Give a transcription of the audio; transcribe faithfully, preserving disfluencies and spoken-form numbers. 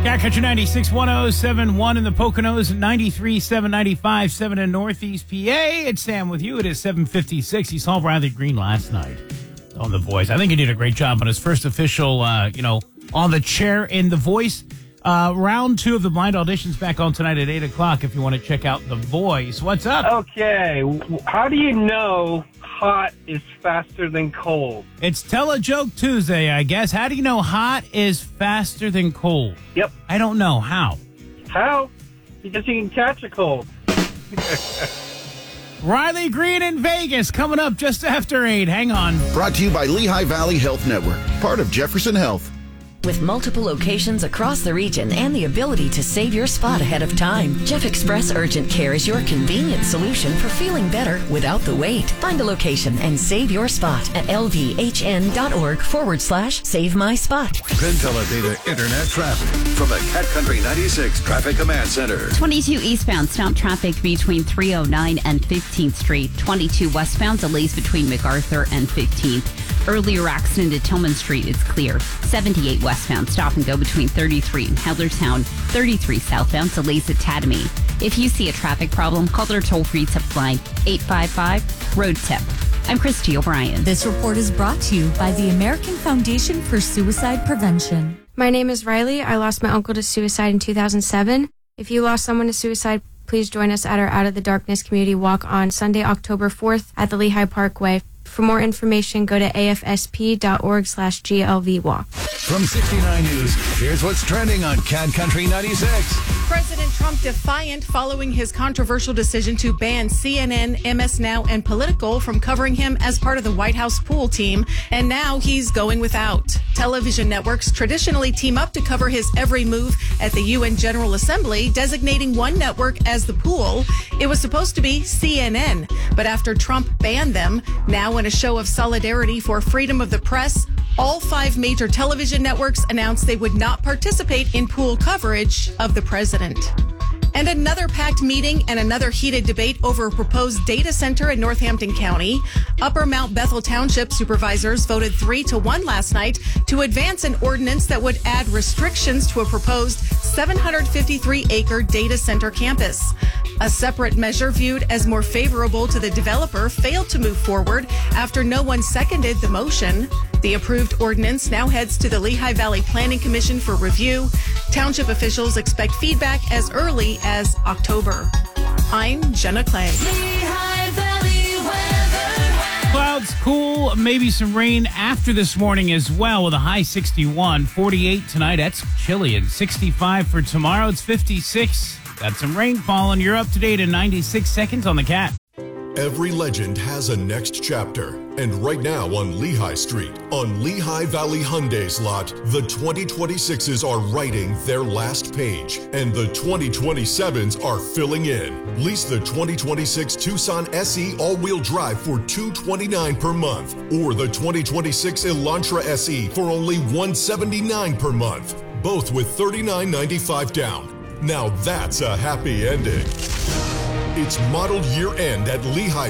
Cat Country ninety-six point one oh seven point one in the Poconos, ninety-three point seven, ninety-five point seven in Northeast P A. It's Sam with you. It is seven fifty-six. He saw Riley Green last night on The Voice. I think he did a great job on his first official, uh, you know, on the chair in The Voice. Uh, round two of the blind auditions back on tonight at eight o'clock if you want to check out The Voice. What's up? Okay. How do you know hot is faster than cold? It's Tell a Joke Tuesday, I guess. How do you know hot is faster than cold? Yep. I don't know. How? How? Because you can catch a cold. Riley Green in Vegas coming up just after eight. Hang on. Brought to you by Lehigh Valley Health Network, part of Jefferson Health. With multiple locations across the region and the ability to save your spot ahead of time, Jeff Express Urgent Care is your convenient solution for feeling better without the wait. Find a location and save your spot at lvhn.org forward slash save my spot. PenTeleData Internet traffic from the Cat Country ninety-six Traffic Command Center. twenty-two eastbound stop traffic between three oh nine and fifteenth Street. twenty-two westbound delays between MacArthur and fifteenth. Earlier accident at Tillman Street is clear. seventy-eight westbound stop and go between thirty-three and Hellerstown. thirty-three southbound delays at Tatamy. If you see a traffic problem, call their toll-free tip line eight five five road tip. I'm Christy O'Brien. This report is brought to you by the American Foundation for Suicide Prevention. My name is Riley. I lost my uncle to suicide in two thousand seven. If you lost someone to suicide, please join us at our Out of the Darkness community walk on Sunday, October fourth at the Lehigh Parkway. For more information, go to afsp.org slash GLV walk. From sixty-nine News, here's what's trending on Cat Country ninety-six. President Trump defiant following his controversial decision to ban C N N, M S Now, and Politico from covering him as part of the White House pool team. And now he's going without. Television networks traditionally team up to cover his every move at the U N General Assembly, designating one network as the pool. It was supposed to be C N N. But after Trump banned them, now in a show of solidarity for freedom of the press, all five major television networks announced they would not participate in pool coverage of the president. And another packed meeting and another heated debate over a proposed data center in Northampton County. Upper Mount Bethel Township supervisors voted three to one last night to advance an ordinance that would add restrictions to a proposed seven hundred fifty-three acre data center campus. A separate measure viewed as more favorable to the developer failed to move forward after no one seconded the motion. The approved ordinance now heads to the Lehigh Valley Planning Commission for review. Township officials expect feedback as early as October. I'm Jenna Clay. Lehigh Valley weather. Clouds, cool, maybe some rain after this morning as well with a high sixty-one. forty-eight tonight, that's chilly. And sixty-five for tomorrow, it's fifty-six. Got some rainfall, and you're up to date in ninety-six seconds on the Cat. Every legend has a next chapter. And right now on Lehigh Street, on Lehigh Valley Hyundai's lot, the twenty twenty-sixes are writing their last page, and the twenty twenty-sevens are filling in. Lease the twenty twenty-six Tucson S E all-wheel drive for two hundred twenty-nine dollars per month, or the twenty twenty-six Elantra S E for only one hundred seventy-nine dollars per month, both with thirty-nine ninety-five down. Now that's a happy ending. It's model year end at Lehigh